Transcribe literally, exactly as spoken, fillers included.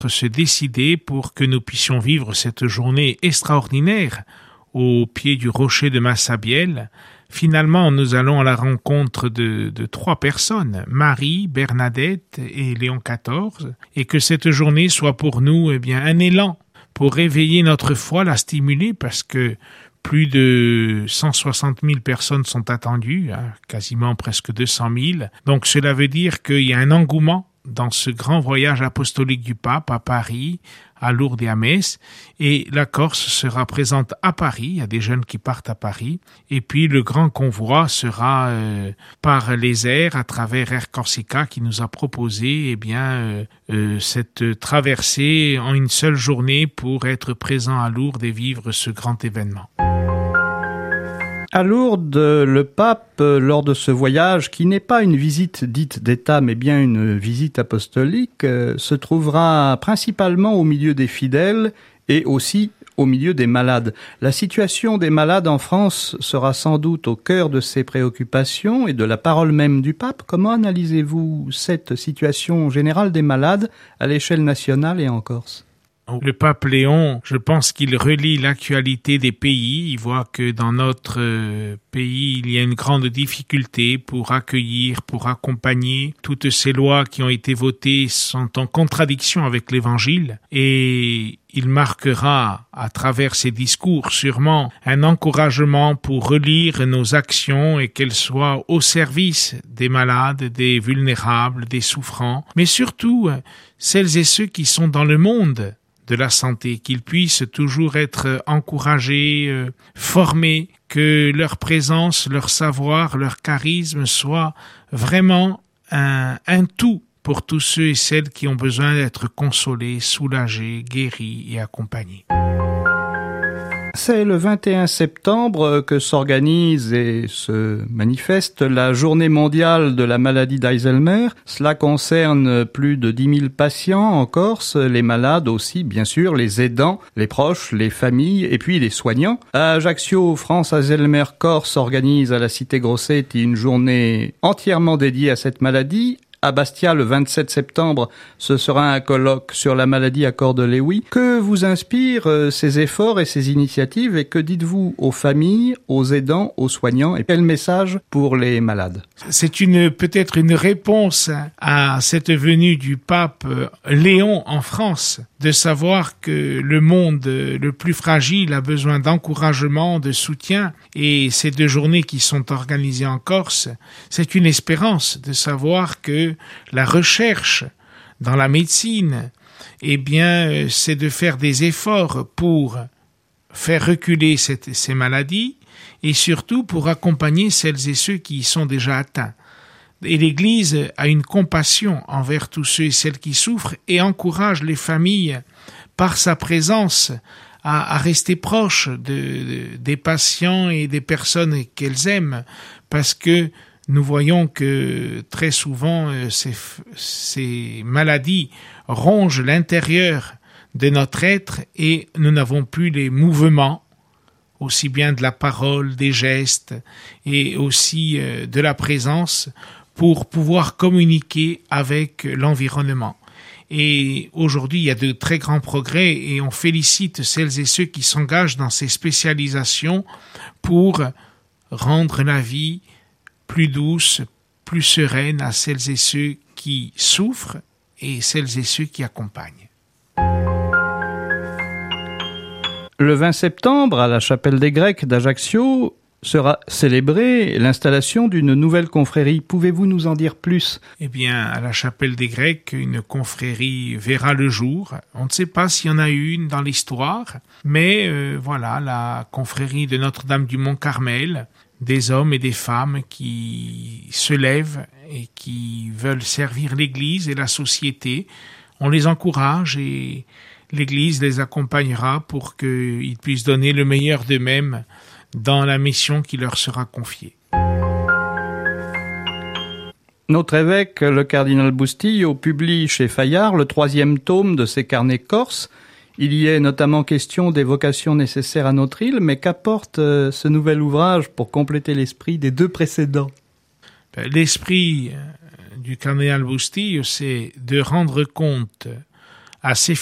se décider pour que nous puissions vivre cette journée extraordinaire au pied du rocher de Massabielle. Finalement, nous allons à la rencontre de, de trois personnes, Marie, Bernadette et Léon quatorze, et que cette journée soit pour nous eh bien, un élan pour réveiller notre foi, la stimuler, parce que plus de cent soixante mille personnes sont attendues, hein, quasiment presque deux cent mille. Donc cela veut dire qu'il y a un engouement dans ce grand voyage apostolique du pape à Paris, à Lourdes et à Metz, et la Corse sera présente à Paris, il y a des jeunes qui partent à Paris, et puis le grand convoi sera euh, par les airs, à travers Air Corsica qui nous a proposé eh bien, euh, euh, cette traversée en une seule journée pour être présent à Lourdes et vivre ce grand événement. À Lourdes, le pape, lors de ce voyage, qui n'est pas une visite dite d'État, mais bien une visite apostolique, se trouvera principalement au milieu des fidèles et aussi au milieu des malades. La situation des malades en France sera sans doute au cœur de ses préoccupations et de la parole même du pape. Comment analysez-vous cette situation générale des malades à l'échelle nationale et en Corse ? Le pape Léon, je pense qu'il relie l'actualité des pays. Il voit que dans notre euh, pays, il y a une grande difficulté pour accueillir, pour accompagner. Toutes ces lois qui ont été votées sont en contradiction avec l'Évangile. Et il marquera, à travers ses discours, sûrement un encouragement pour relire nos actions et qu'elles soient au service des malades, des vulnérables, des souffrants, mais surtout celles et ceux qui sont dans le monde de la santé, qu'ils puissent toujours être encouragés, euh, formés, que leur présence, leur savoir, leur charisme soient vraiment un, un tout pour tous ceux et celles qui ont besoin d'être consolés, soulagés, guéris et accompagnés. C'est le vingt et un septembre que s'organise et se manifeste la journée mondiale de la maladie d'Alzheimer. Cela concerne plus de dix mille patients en Corse, les malades aussi, bien sûr, les aidants, les proches, les familles et puis les soignants. À Ajaccio, France Alzheimer Corse organise à la Cité Grossetti une journée entièrement dédiée à cette maladie. À Bastia, le vingt-sept septembre, ce sera un colloque sur la maladie à Cordes-Lewy. Que vous inspirent euh, ces efforts et ces initiatives et que dites-vous aux familles, aux aidants, aux soignants et quel message pour les malades ? C'est une peut-être une réponse à cette venue du pape Léon en France, de savoir que le monde le plus fragile a besoin d'encouragement, de soutien, et ces deux journées qui sont organisées en Corse, c'est une espérance de savoir que la recherche dans la médecine, eh bien, c'est de faire des efforts pour faire reculer cette, ces maladies et surtout pour accompagner celles et ceux qui y sont déjà atteints. Et l'Église a une compassion envers tous ceux et celles qui souffrent et encourage les familles par sa présence à, à rester proches de, de, des patients et des personnes qu'elles aiment, parce que nous voyons que très souvent ces, ces maladies rongent l'intérieur de notre être et nous n'avons plus les mouvements, aussi bien de la parole, des gestes et aussi de la présence pour pouvoir communiquer avec l'environnement. Et aujourd'hui, il y a de très grands progrès et on félicite celles et ceux qui s'engagent dans ces spécialisations pour rendre la vie plus douce, plus sereine à celles et ceux qui souffrent et celles et ceux qui accompagnent. Le vingt septembre, à la chapelle des Grecs d'Ajaccio, sera célébrée l'installation d'une nouvelle confrérie. Pouvez-vous nous en dire plus ? Eh bien, à la chapelle des Grecs, une confrérie verra le jour. On ne sait pas s'il y en a une dans l'histoire, mais euh, voilà, la confrérie de Notre-Dame du Mont-Carmel, des hommes et des femmes qui se lèvent et qui veulent servir l'Église et la société. On les encourage et l'Église les accompagnera pour qu'ils puissent donner le meilleur d'eux-mêmes dans la mission qui leur sera confiée. Notre évêque, le cardinal Bustillo, publie chez Fayard le troisième tome de ses carnets corses. Il y est notamment question des vocations nécessaires à notre île, mais qu'apporte euh, ce nouvel ouvrage pour compléter l'esprit des deux précédents ? L'esprit du cardinal Bustillo, c'est de rendre compte assez